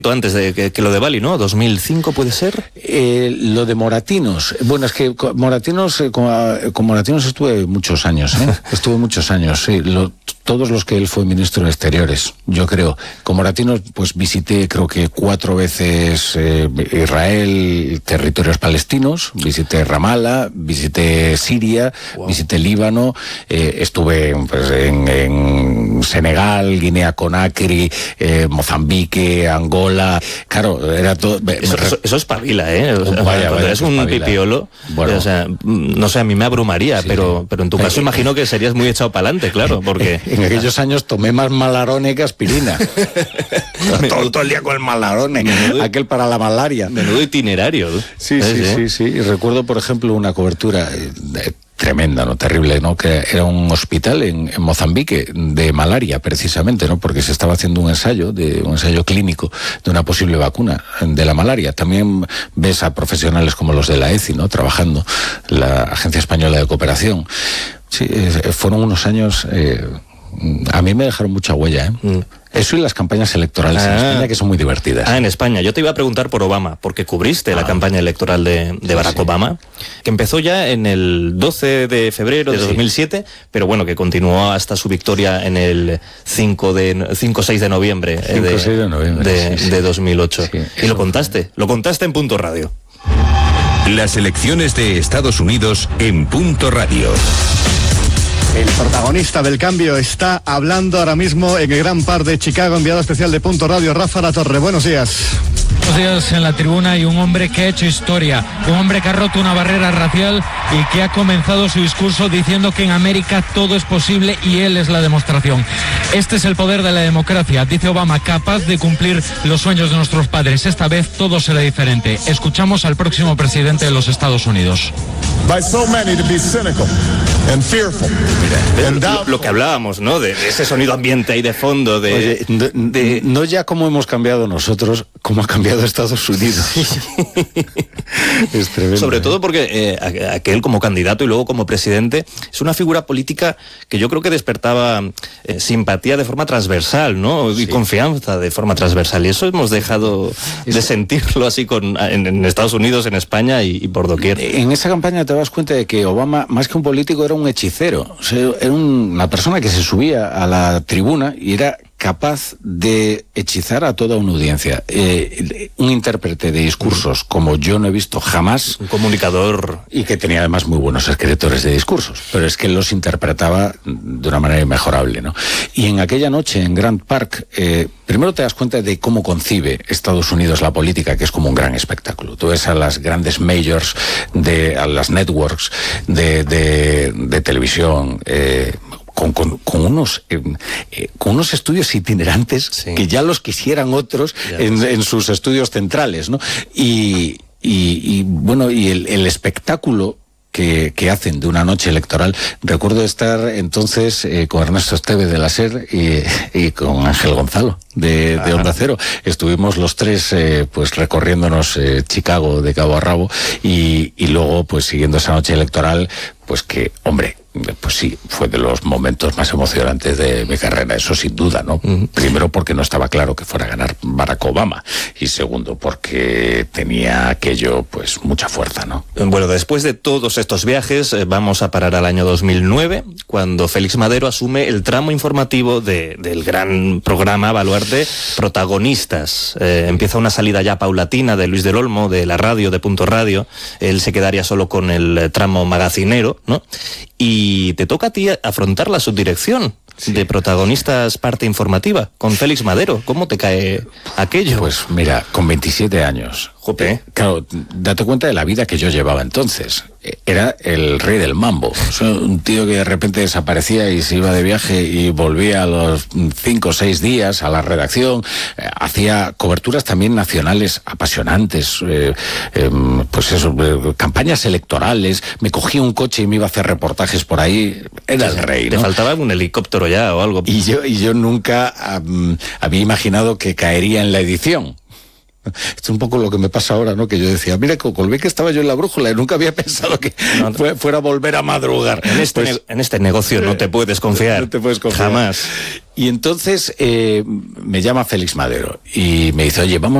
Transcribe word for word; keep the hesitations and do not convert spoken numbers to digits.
Antes de que, que lo de Bali, ¿no? ¿dos mil cinco puede ser? Eh, lo de Moratinos. Bueno, es que con Moratinos, eh, con, con Moratinos estuve muchos años, ¿eh? Estuve muchos años, sí. Lo, todos los que él fue ministro de Exteriores, yo creo. Con Moratinos, pues visité, creo que cuatro veces eh, Israel, territorios palestinos, visité Ramallah, visité Siria, wow. visité Líbano, eh, estuve pues, en, en Senegal, Guinea-Conakry, eh, Mozambique, Angola. Claro, era todo. Eso, eso, eso es pavila, ¿eh? O sea, vaya, cuando vaya, eres un pavila. pipiolo, bueno, o sea, no sé, a mí me abrumaría, sí, pero, pero en tu caso imagino que serías muy echado para adelante, claro, porque. En aquellos años tomé más Malarone que aspirina. todo, todo el día con el Malarone, menudo, aquel para la malaria. Menudo itinerario. Sí, sí, sí, sí, sí. Y recuerdo, por ejemplo, una cobertura de, tremenda, ¿no? Terrible, ¿no? Que era un hospital en, en Mozambique de malaria, precisamente, ¿no? Porque se estaba haciendo un ensayo, de un ensayo clínico de una posible vacuna de la malaria. También ves a profesionales como los de la E C I, ¿no? Trabajando, la Agencia Española de Cooperación. Sí, eh, fueron unos años, eh, a mí me dejaron mucha huella, ¿eh? Mm. Eso y las campañas electorales ah, en España, que son muy divertidas. Ah, en España. Yo te iba a preguntar por Obama, porque cubriste ah, la campaña electoral de, de Barack sí, Obama, que empezó ya en el doce de febrero de sí. dos mil siete, pero bueno, que continuó hasta su victoria en el cinco seis de noviembre, cinco, de, seis de, noviembre de, sí, sí. de dos mil ocho. Sí, y lo contaste, fue... lo contaste en Punto Radio. Las elecciones de Estados Unidos en Punto Radio. El protagonista del cambio está hablando ahora mismo en el Gran Par de Chicago, enviado especial de Punto Radio, Rafa Latorre. Buenos días. Buenos días. En la tribuna hay un hombre que ha hecho historia, un hombre que ha roto una barrera racial y que ha comenzado su discurso diciendo que en América todo es posible y él es la demostración. Este es el poder de la democracia, dice Obama, capaz de cumplir los sueños de nuestros padres. Esta vez todo será diferente. Escuchamos al próximo presidente de los Estados Unidos. By so many to be cynical and fearful. Lo, lo que hablábamos, ¿no? De, de ese sonido ambiente ahí de fondo, de, Oye, de, de... no ya como hemos cambiado nosotros, como ha cambiado Estados Unidos. Es tremendo. Sobre ¿eh? todo porque eh, aquel como candidato y luego como presidente es una figura política que yo creo que despertaba eh, simpatía de forma transversal, ¿no? Sí. Y confianza de forma transversal. Y eso hemos dejado es... de sentirlo así con en, en Estados Unidos, en España y, y por doquier. En esa campaña te das cuenta de que Obama, más que un político, era un hechicero. O sea, era una persona que se subía a la tribuna y era capaz de hechizar a toda una audiencia. Eh, un intérprete de discursos como yo no he visto jamás. Un comunicador. Y que tenía además muy buenos escritores de discursos, pero es que los interpretaba de una manera inmejorable, ¿no? Y en aquella noche en Grant Park, eh, primero te das cuenta de cómo concibe Estados Unidos la política, que es como un gran espectáculo. Tú ves a las grandes majors, de, a las networks de, de, de televisión, eh, Con, con, con unos eh, eh, con unos estudios itinerantes sí. que ya los quisieran otros en, en sus estudios centrales, ¿no? Y, y, y bueno, y el, el espectáculo que, que hacen de una noche electoral. Recuerdo estar entonces eh, con Ernesto Esteve de la SER y, y con Ángel Gonzalo de, de Onda Cero. Estuvimos los tres eh, pues recorriéndonos eh, Chicago de cabo a rabo y, y luego pues siguiendo esa noche electoral, pues que, hombre, pues sí, fue de los momentos más emocionantes de mi carrera, eso sin duda, ¿no? Uh-huh. Primero porque no estaba claro que fuera a ganar Barack Obama y segundo porque tenía aquello, pues, mucha fuerza, ¿no? Bueno, después de todos estos viajes eh, vamos a parar al año dos mil nueve, cuando Félix Madero asume el tramo informativo de, del gran programa Baluarte Protagonistas. Eh, empieza una salida ya paulatina de Luis del Olmo, de la radio, de Punto Radio. Él se quedaría solo con el tramo magacinero, ¿no? Y te toca a ti afrontar la subdirección sí. de Protagonistas Parte Informativa con Félix Madero. ¿Cómo te cae aquello? Pues mira, con veintisiete años. Jope. Eh, claro, date cuenta de la vida que yo llevaba entonces. Era el rey del mambo. O sea, un tío que de repente desaparecía y se iba de viaje y volvía a los cinco o seis días a la redacción. Eh, hacía coberturas también nacionales apasionantes. Eh, eh, pues eso, eh, campañas electorales. Me cogía un coche y me iba a hacer reportajes por ahí. Era el rey, ¿no? Te faltaba un helicóptero ya o algo. Y yo, y yo nunca um, había imaginado que caería en la edición. Es un poco lo que me pasa ahora, ¿no? Que yo decía, mira, con bien que estaba yo en la brújula y nunca había pensado que no, fue, fuera a volver a madrugar. En este, pues, en este negocio no te puedes confiar. No te puedes confiar. Jamás. Y entonces eh, me llama Félix Madero y me dice, oye, vamos